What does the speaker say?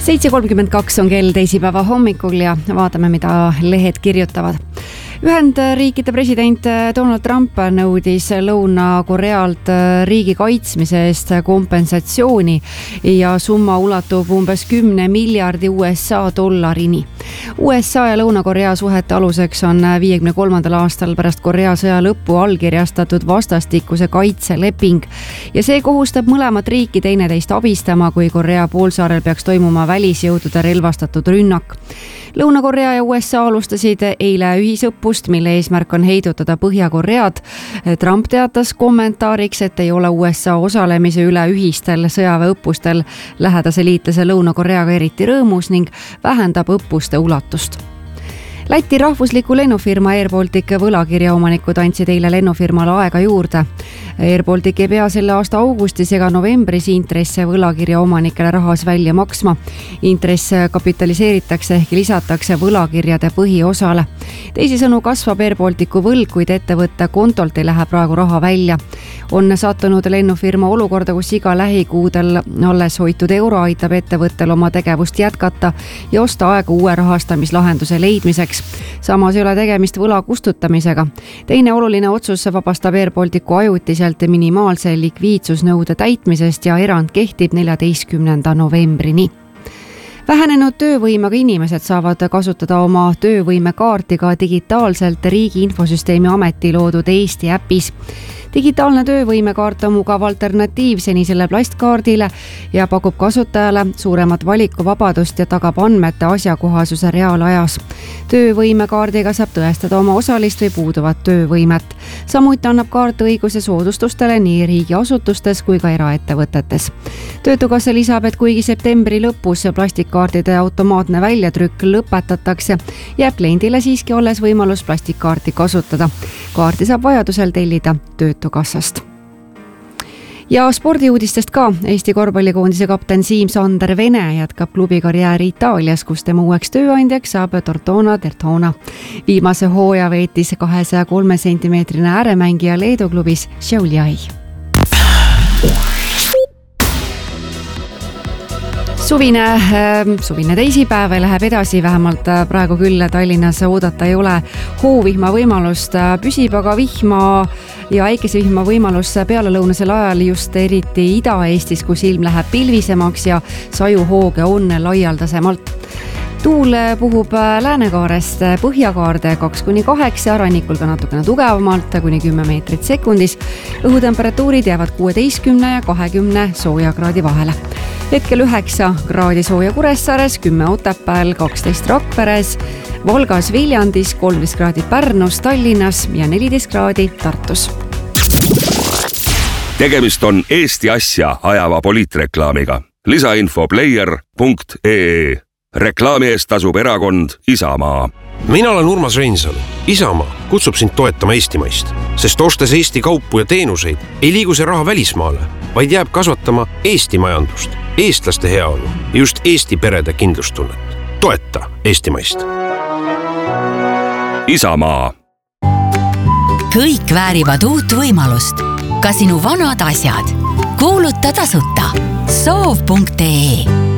7:32 on kell teisipäeva hommikul ja vaatame, mida lehed kirjutavad. Ühendriikide president Donald Trump nõudis Lõuna-Korealt riigi kaitsmise eest kompensatsiooni ja summa ulatub umbes 10 miljardi USA dollarini. USA ja Lõuna-Korea suhete aluseks on 1953. aastal pärast Korea sõja lõppu allkirjastatud vastastikuse kaitseleping ja see kohustab mõlemat riiki teineteist abistama, kui Korea poolsaarel peaks toimuma välisjõudude relvastatud rünnak. Lõuna-Korea ja USA alustasid eile ühisõppust, mille eesmärk on heidutada Põhja-Koread. Trump teatas kommentaariks, et ei ole USA osalemise üle ühistel sõjaväeõppustel lähedase liitlase Lõuna-Koreaga eriti rõõmus ning vähendab õppuste ulatust. Läti rahvusliku lennufirma Air Baltic võlakirja omanikud andsid eile lennufirmale aega juurde. Air Baltic ei pea selle aasta augustis ega novembris intresse võlakirja omanikele rahas välja maksma. Intress kapitaliseeritakse ehk lisatakse võlakirjade põhiosale. Teisisõnu kasvab Air Balticu võlg, kuid ettevõtte kontolt ei lähe praegu raha välja. On sattunud lennufirma olukorda, kus iga lähikuudel alles hoitud euro aitab ettevõttel oma tegevust jätkata ja osta aega uue rahastamislahenduse leidmiseks. Samas ei ole tegemist võla kustutamisega. Teine oluline otsus vabastab Air Balticu ajutiselt minimaalse likviidsusnõude täitmisest ja erand kehtib 14. novembrini. Vähenenud töövõimega inimesed saavad kasutada oma töövõimekaarti ka digitaalselt Riigi Infosüsteemi Ameti loodud Eesti äpis. Digitaalne töövõimekaart on mugav alternatiiv senisele plastkaardile ja pakub kasutajale suuremat valikuvabadust ja tagab andmete asjakohasuse reaalajas. Töövõimekaardiga saab tõestada oma osalist või puuduvat töövõimet. Samuti annab kaart õiguse soodustustele nii riigiasutustes kui ka eraettevõtetes. Töötukassa lisab, et kuigi septembri lõpus plastikkaardide automaatne väljatrükk lõpetatakse, jääb kliendile siiski alles võimalus plastikkaarti kasutada. Kaarti saab vajadusel tellida Töötukassast. Ja spordiuudistest ka. Eesti korvpallikoondise kapten Siim-Sander Vene jätkab klubikarjääri Itaalias, kus tema uueks tööandjaks saab Tortona Derthona. Viimase hooaja veetis 203 cm ääremängija Leedu klubis Šiauliai. Suvine teisipäev läheb edasi, vähemalt praegu küll Tallinnas oodata ei ole hoovihma võimalust, püsib aga vihma ja äikesevihma võimalus pealelõunasel ajal just eriti Ida-Eestis, kus ilm läheb pilvisemaks ja sajuhooge on laialdasemalt. Tuul puhub läänekaarest põhjakaarde 2-8, rannikul ka natukene tugevamalt kuni 10 meetrit sekundis. Õhutemperatuurid jäävad 16 ja 20 soojakraadi vahele. Hetkel 9 kraadi sooja Kuressaares, 10 Otepääl, 12 Rakveres, Valgas, Viljandis, 13 kraadi Pärnus, Tallinnas ja 14 kraadi Tartus. Tegemist on Eesti asja ajava poliitreklaamiga. Lisainfo player.ee. Reklaami eest tasub erakond Isamaa. Mina olen Urmas Reinsalu. Isamaa kutsub sind toetama eestimaist, sest ostes Eesti kaupu ja teenuseid ei liigu see raha välismaale, vaid jääb kasvatama Eesti majandust, eestlaste heaolu ja just Eesti perede kindlustunnet. Toeta eestimaist. Isamaa. Kõik väärivad uut võimalust. Ka sinu vanad asjad. Kuuluta tasuta. Soov.ee